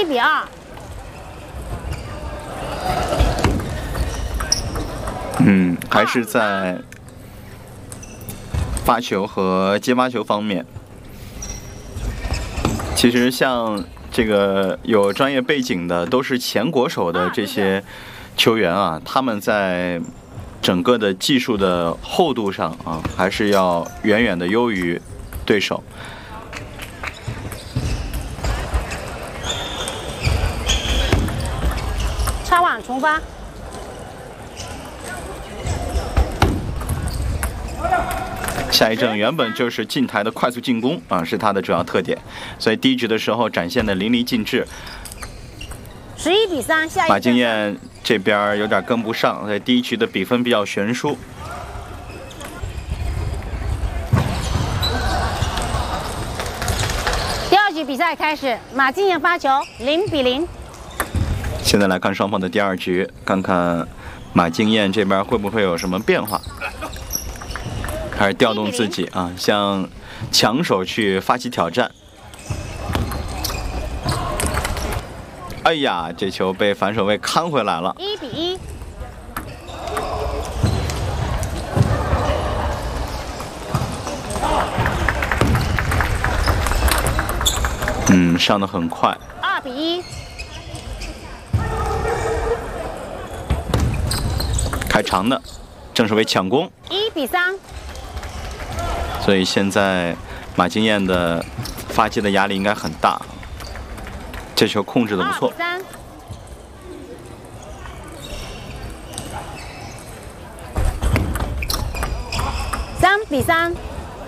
1-2。 还是在发球和接发球方面，其实像这个有专业背景的，都是前国手的这些球员啊，他们在整个的技术的厚度上啊，还是要远远的优于对手。 擦网重发。 下一阵原本就是近台的快速进攻啊，是他的主要特点，所以第一局的时候展现的淋漓尽致。 11-3，下一阵。 马金燕这边有点跟不上，所以第一局的比分比较悬殊。 第2局比赛开始，马金燕发球0-0。 现在来看双方的第2局，看看马金燕这边会不会有什么变化。开始调动自己啊，向强手去发起挑战。哎呀，这球被反手位看回来了。 1-1。 上得很快。 2-1。 开长的，正手位抢攻。 1-3。 所以现在马金燕的发击的压力应该很大，这球控制的不错。 3-3。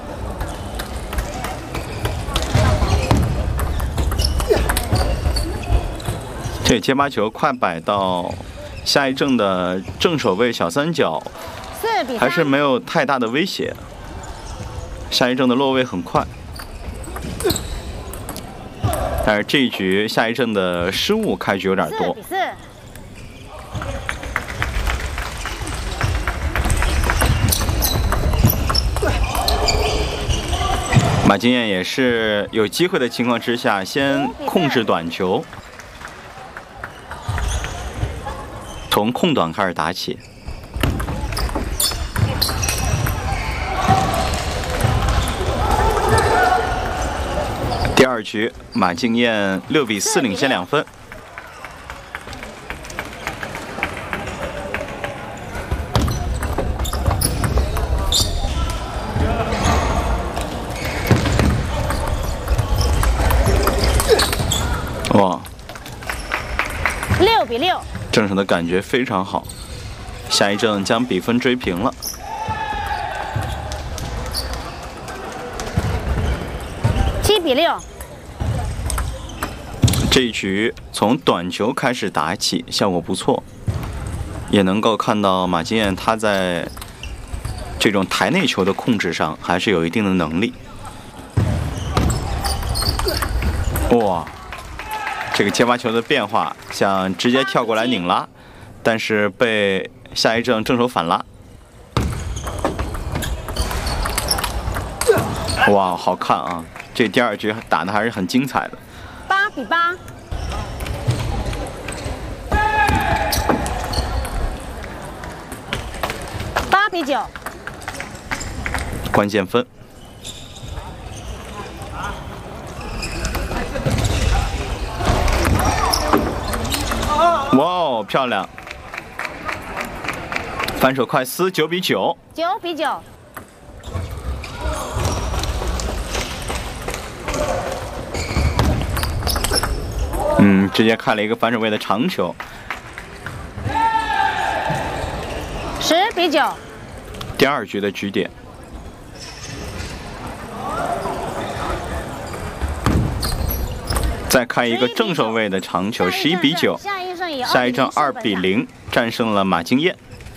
这接发球快摆到下一阵的正手位小三角，还是没有太大的威胁。下一阵的落位很快，但是这一局下一阵的失误开局有点多。马金燕也是有机会的情况之下，先控制短球，从空短开始打起。第2局，马金燕6-4领先2分。哇 ！6-6。 正手的感觉非常好，下一阵将比分追平了。 7-6。 这一局从短球开始打起，效果不错，也能够看到马金燕她在这种台内球的控制上还是有一定的能力。哇，这个接发球的变化，想直接跳过来拧拉，但是被下一阵正手反拉。哇，好看啊！这第2局打的还是很精彩的。 8-8。8-9。 关键分。哇哦，漂亮！反手快撕，9-9。 9-9。 直接开了一个反手位的长球。 10-9。 第2局的局点。再开一个正手位的长球，11-9。下一阵2-0战胜了马金燕。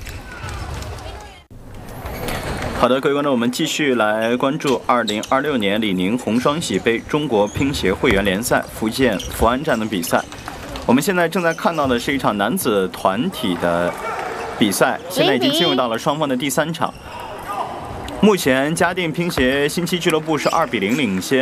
好的，各位观众，我们继续来关注2026年李宁红双喜杯中国乒协会员联赛福建福安站的比赛。我们现在正在看到的是一场男子团体的比赛，现在已经进入到了双方的第3场。目前嘉定乒协新七俱乐部是2-0领先。